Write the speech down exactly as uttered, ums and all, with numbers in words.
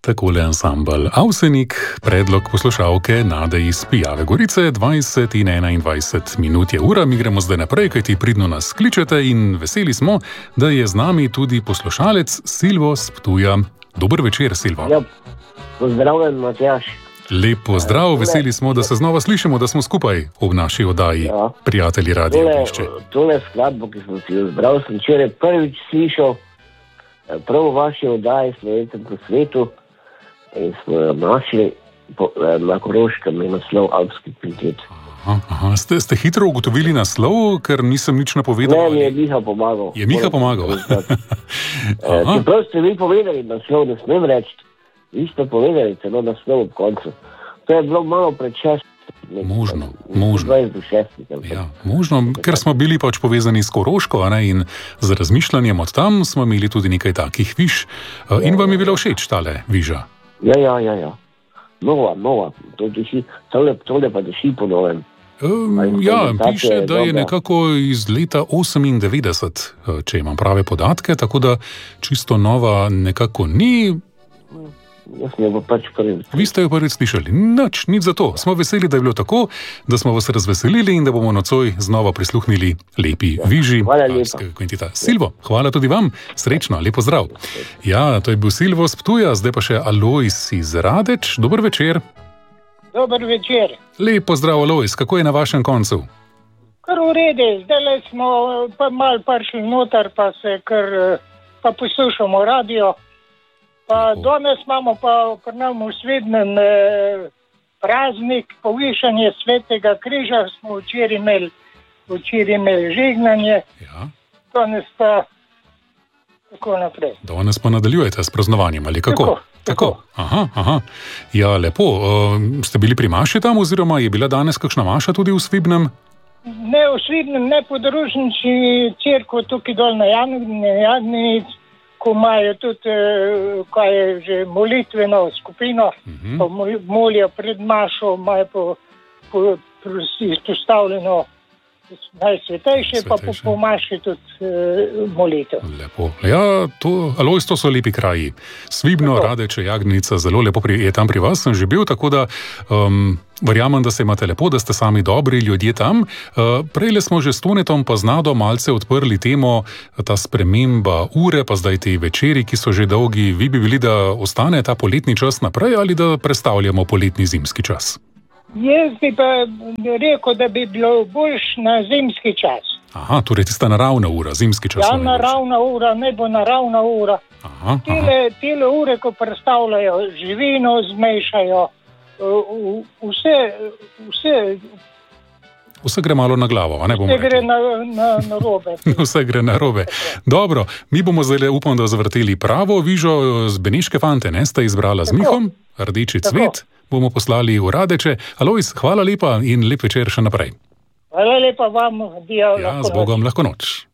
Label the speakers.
Speaker 1: Takole ansambel Avsenik, predlog poslušalke Nade iz Pijave Gorice, dvajset in enaindvajset minut je ura, mi gremo zdaj naprej, kajti pridno nas kličete in veseli smo, da je z nami tudi poslušalec Silvo s Ptuja. Dober večer, Silvo.
Speaker 2: Ja, pozdravljen, Matjaž.
Speaker 1: Lep pozdrav, veseli smo, da se znova slišimo, da smo skupaj v naši oddaji, ja. Prijatelji Radio Ognišče.
Speaker 2: Tole skladbo, ki sem si jo izbral, sem včeraj prvič slišal, prav v vaši oddaji Slovencem po svetu, in smo jo našli po, na Koroškem, je naslov Alpski kvintet.
Speaker 1: Aha, aha. Ste, ste hitro ugotovili naslov, ker nisem nič napovedal?
Speaker 2: Ne, mi je Miha pomagal.
Speaker 1: Je Miha pomagal?
Speaker 2: Čeprav ste vi povedali naslov, ne smem reči, vi ste povedali celo naslov ob koncu. To je bilo malo pred šest.
Speaker 1: Možno, možno.
Speaker 2: dvajset do šestih.
Speaker 1: Ja, možno, ker smo bili pač povezani s Koroško, a ne, in z razmišljanjem od tam smo imeli tudi nekaj takih viž. In vam je bila všeč tale viža?
Speaker 2: Ja, ja, ja, ja. Nova, nova. To diši, tole, tole pa diši po novem.
Speaker 1: Um, ja, piše, da je nekako iz leta osemindevetdeset, če imam prave podatke, tako da čisto nova nekako ni.
Speaker 2: Jaz sem jo pač prvič.
Speaker 1: Vi ste jo prvič slišali. Nič, nič za to. Smo veseli, da je bilo tako, da smo vas razveselili in da bomo nocoj znova prisluhnili lepi ja. viži Alpskega kvinteta. Silvo, hvala tudi vam. Srečno, lep pozdrav. Ja, to je bil Silvo s Ptuja, zdaj pa še Alojz iz Radeč. Dober večer.
Speaker 3: Dober večer.
Speaker 1: Lep pozdrav, Alojz. Kako je na vašem koncu?
Speaker 3: Kar v redu. Zdaj smo pa malo prišli noter, pa se kar pa poslušamo radio. Pa danes imamo pa pri nam v Svidnem eh, praznik, povišanje Svetega križa, smo včeraj imeli, včeraj imeli žegnanje,
Speaker 1: ja.
Speaker 3: Danes pa tako naprej.
Speaker 1: Danes pa nadaljujete s praznovanjem, ali kako?
Speaker 3: Tako, tako.
Speaker 1: Aha, aha. Ja, lepo. Uh, ste bili pri maši tam, oziroma je bila danes kakšna maša tudi v Svidnem?
Speaker 3: Ne v Svidnem, ne podružnici cerkev, tukaj dol na Jagnjenici. Ko imajo tudi, kaj je že molitveno skupino, uh-huh. pa molijo pred mašo, imajo po, po, po izpostavljeno najsvetejše, pa po, po maši tudi e, molitev.
Speaker 1: Lepo. Ja, to, Alojz, to so lepi kraji. Svibno, Radeče, Jagnjenica, zelo lepo pri, je tam pri vas, sem že bil, tako da um, verjamem, da se imate lepo, da ste sami dobri ljudje tam. Uh, prejle smo že s Tonetom pa z Nado malce odprli temo, ta sprememba ure, pa zdaj te večeri, ki so že dolgi. Vi bi bili, da ostane ta poletni čas naprej ali da prestavljamo poletni zimski čas?
Speaker 3: Jaz bi pa rekel, da bi bilo boljš na zimski čas.
Speaker 1: Aha, torej tista naravna ura, zimski čas.
Speaker 3: Ja, naravna ura, ne bo naravna ura.
Speaker 1: Aha,
Speaker 3: tele,
Speaker 1: aha.
Speaker 3: tele ure, ko predstavljajo živino, zmešajo, vse, vse...
Speaker 1: Vse gre malo na glavo, a ne bomo
Speaker 3: rekli? Vse gre na, na, na robe.
Speaker 1: Vse gre na robe. Dobro, mi bomo zdaj upam, da zavrteli pravo vižo z Beneške fante, ne? Ste izbrala z Mihom, Rdeči cvet. Tako. Bomo poslali v Radeče. Alojz, hvala lepa in lep večer še naprej.
Speaker 3: Hvala lepa vam. Dio,
Speaker 1: ja, z Bogom, lahko noč.